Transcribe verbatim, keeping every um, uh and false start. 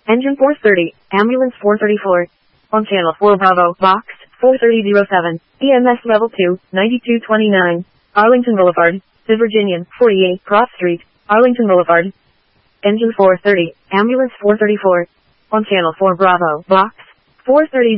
Engine four thirty, Ambulance four thirty-four. On Channel four Bravo, Box four thirty oh seven, E M S Level two, ninety-two twenty-nine, Arlington Boulevard, The Virginian, forty-eight Cross Street, Arlington Boulevard. Engine four thirty, Ambulance four thirty-four. On Channel four Bravo, Box four thirty